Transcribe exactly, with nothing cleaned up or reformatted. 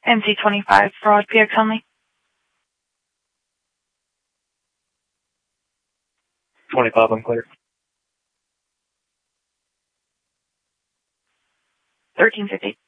M C twenty-five, fraud, P X only. twenty-five, unclear. thirteen fifty.